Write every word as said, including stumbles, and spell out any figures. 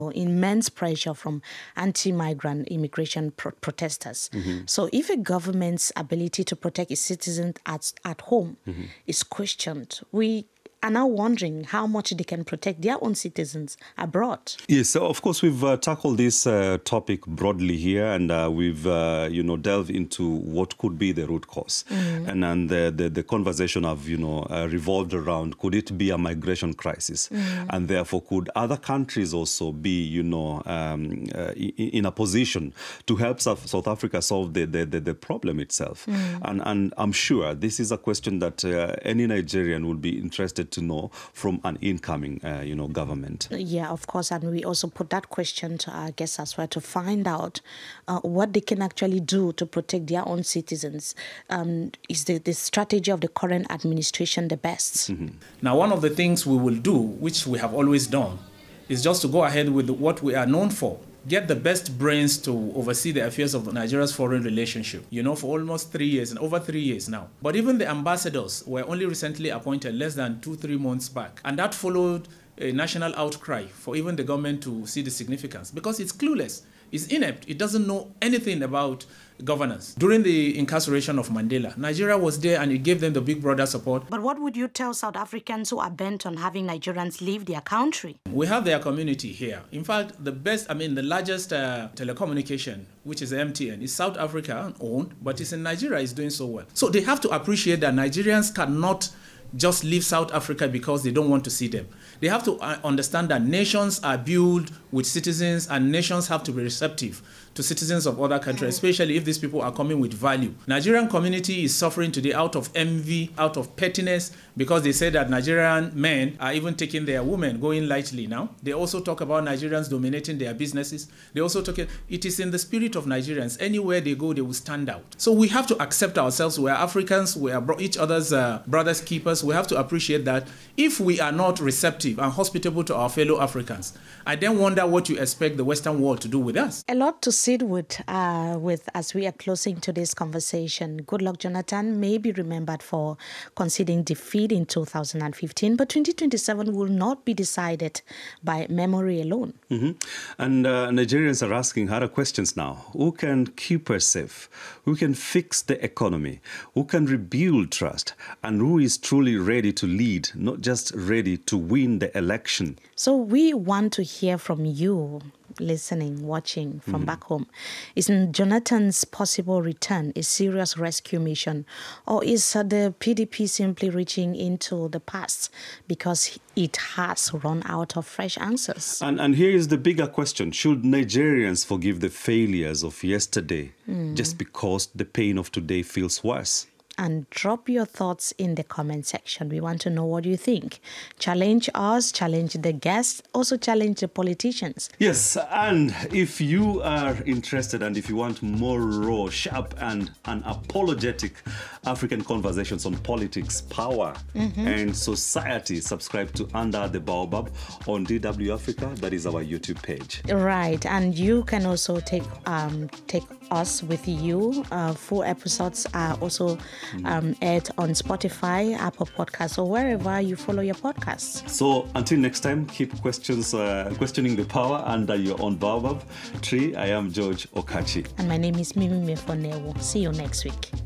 immense pressure from anti-migrant immigration pro- protesters. Mm-hmm. So if a government's ability to protect its citizens at, at home mm-hmm. is questioned, we are now wondering how much they can protect their own citizens abroad. Yes, so of course we've uh, tackled this uh, topic broadly here, and uh, we've uh, you know delved into what could be the root cause, mm. and then the, the the conversation have you know uh, revolved around, could it be a migration crisis, mm. and therefore could other countries also be you know um, uh, in, in a position to help South, South Africa solve the the, the, the problem itself, mm. and and I'm sure this is a question that uh, any Nigerian would be interested to know from an incoming, uh, you know, government. Yeah, of course, and we also put that question to our guests as well to find out uh, what they can actually do to protect their own citizens. Um, is the, the strategy of the current administration the best? Mm-hmm. Now, one of the things we will do, which we have always done, is just to go ahead with what we are known for. Get the best brains to oversee the affairs of Nigeria's foreign relationship, you know, for almost three years and over three years now. But even the ambassadors were only recently appointed less than two, three months back. And that followed a national outcry for even the government to see the significance because it's clueless, it's inept, it doesn't know anything about governance. During the incarceration of Mandela, Nigeria was there and it gave them the big brother support. But what would you tell South Africans who are bent on having Nigerians leave their country? We have their community here. In fact, the best, I mean, the largest uh, telecommunication, which is M T N, is South Africa owned, but it's in Nigeria, it's doing so well. So they have to appreciate that Nigerians cannot just leave South Africa because they don't want to see them. They have to understand that nations are built with citizens and nations have to be receptive to citizens of other countries, especially if these people are coming with value. Nigerian community is suffering today out of envy, out of pettiness, because they say that Nigerian men are even taking their women, going lightly now. They also talk about Nigerians dominating their businesses. They also talk, it is in the spirit of Nigerians. Anywhere they go, they will stand out. So we have to accept ourselves. We are Africans. We are each other's uh, brothers' keepers. We have to appreciate that if we are not receptive and hospitable to our fellow Africans, I then wonder what you expect the Western world to do with us. A lot to sit with, uh, with as we are closing today's conversation. Goodluck Jonathan may be remembered for conceding defeat in two thousand fifteen, but twenty twenty-seven will not be decided by memory alone. Mm-hmm. And uh, Nigerians are asking harder questions now. Who can keep us safe? Who can fix the economy? Who can rebuild trust? And who is truly ready to lead, not just ready to win the election? So we want to hear from you, listening, watching from mm-hmm. back home. Is Jonathan's possible return a serious rescue mission, or is uh, the P D P simply reaching into the past because it has run out of fresh answers? And, and here is the bigger question. Should Nigerians forgive the failures of yesterday mm. just because the pain of today feels worse? And drop your thoughts in the comment section. We want to know what you think. Challenge us, challenge the guests, also challenge the politicians. Yes, and if you are interested and if you want more raw, sharp and unapologetic African conversations on politics, power mm-hmm. and society, subscribe to Under the Baobab on D W Africa. That is our YouTube page. Right, and you can also take um, take us with you. Uh, full episodes are also Um, aired on Spotify, Apple Podcasts, or wherever you follow your podcasts. So until next time, keep questions, uh, questioning the power under your own baobab tree. I am George Okachi. And my name is Mimi Mefonewo. See you next week.